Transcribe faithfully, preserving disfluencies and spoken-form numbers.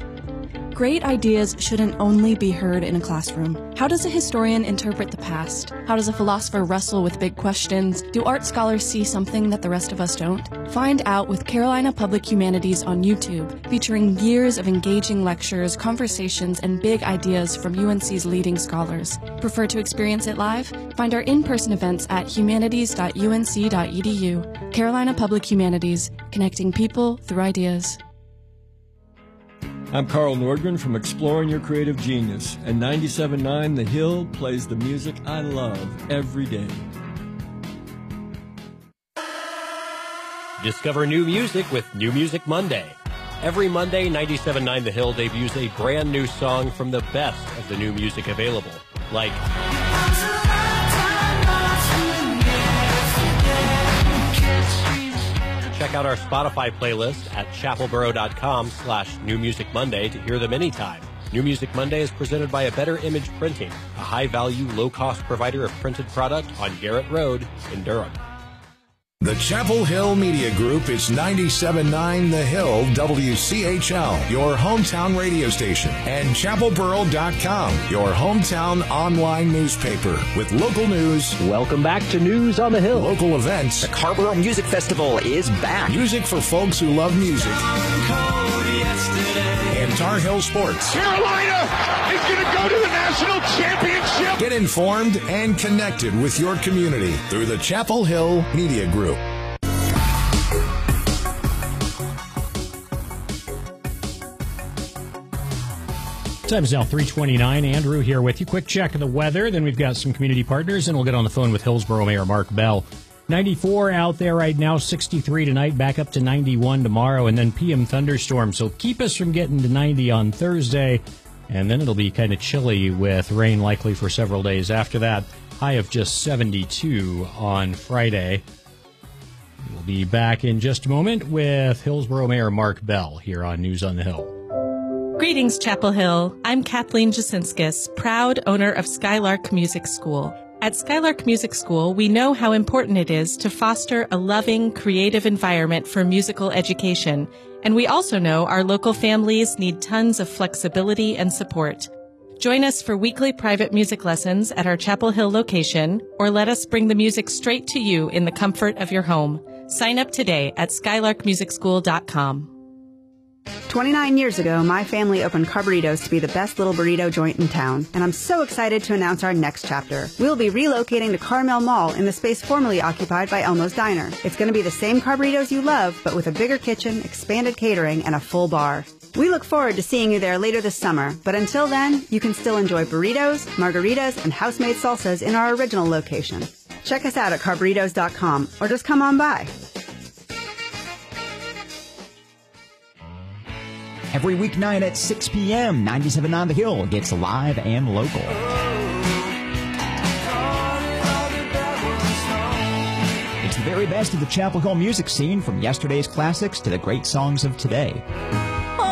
Great ideas shouldn't only be heard in a classroom. How does a historian interpret the past? How does a philosopher wrestle with big questions? Do art scholars see something that the rest of us don't? Find out with Carolina Public Humanities on YouTube, featuring years of engaging lectures, conversations, and big ideas from U N C's leading scholars. Prefer to experience it live? Find our in-person events at humanities dot u n c dot e d u. Carolina Public Humanities, connecting people through ideas. I'm Carl Nordgren from Exploring Your Creative Genius, and ninety-seven point nine The Hill plays the music I love every day. Discover new music with New Music Monday. Every Monday, ninety-seven point nine The Hill debuts a brand new song from the best of the new music available, like check out our Spotify playlist at chapelboro.com slash New Music Monday to hear them anytime. New Music Monday is presented by A Better Image Printing, a high-value, low-cost provider of printed product on Garrett Road in Durham. The Chapel Hill Media Group is ninety-seven point nine The Hill W C H L, your hometown radio station, and chapel boro dot com, your hometown online newspaper with local news. Welcome back to News on the Hill. Local events. The Carrboro Music Festival is back. Music for folks who love music. And Tar Heel sports. Carolina is going to go to the national championship. Get informed and connected with your community through the Chapel Hill Media Group. Time is now three twenty-nine. Andrew here with you. Quick check of the weather. Then we've got some community partners, and we'll get on the phone with Hillsboro Mayor Mark Bell. ninety-four out there right now, sixty-three tonight, back up to ninety-one tomorrow, and then P M thunderstorms. So keep us from getting to ninety on Thursday, and then it'll be kind of chilly with rain likely for several days after that. High of just seventy-two on Friday. We'll be back in just a moment with Hillsboro Mayor Mark Bell here on News on the Hill. Greetings, Chapel Hill. I'm Kathleen Jasinskis, proud owner of Skylark Music School. At Skylark Music School, we know how important it is to foster a loving, creative environment for musical education, and we also know our local families need tons of flexibility and support. Join us for weekly private music lessons at our Chapel Hill location, or let us bring the music straight to you in the comfort of your home. Sign up today at skylark music school dot com. twenty-nine years ago, my family opened Carburritos to be the best little burrito joint in town, and I'm so excited to announce our next chapter. We'll be relocating to Carmel Mall in the space formerly occupied by Elmo's Diner. It's going to be the same Carburritos you love, but with a bigger kitchen, expanded catering, and a full bar. We look forward to seeing you there later this summer, but until then, you can still enjoy burritos, margaritas, and house-made salsas in our original location. Check us out at carburritos dot com, or just come on by. Every weeknight at six p.m., ninety-seven point nine The Hill gets live and local. It's the very best of the Chapel Hill music scene, from yesterday's classics to the great songs of today.